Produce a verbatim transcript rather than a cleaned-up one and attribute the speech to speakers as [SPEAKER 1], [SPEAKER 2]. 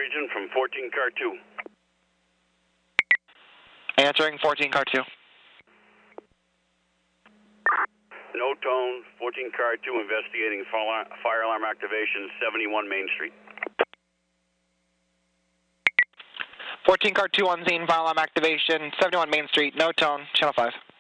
[SPEAKER 1] region from fourteen car two.
[SPEAKER 2] Answering fourteen car two.
[SPEAKER 1] No tone, fourteen car two investigating fire alarm activation, seventy-one Main Street.
[SPEAKER 2] fourteen car two on scene, fire alarm activation, seventy-one Main Street, no tone, channel five.